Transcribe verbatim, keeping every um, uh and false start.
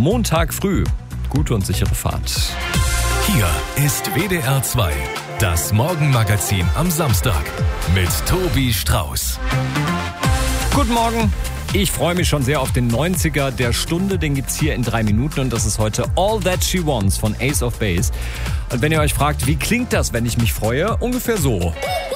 Montag früh. Gute und sichere Fahrt. Hier ist W D R zwei, das Morgenmagazin am Samstag mit Tobi Strauß. Guten Morgen. Ich freue mich schon sehr auf den neunziger der Stunde. Den gibt's hier in drei Minuten und das ist heute All That She Wants von Ace of Base. Und wenn ihr euch fragt, wie klingt das, wenn ich mich freue? Ungefähr so.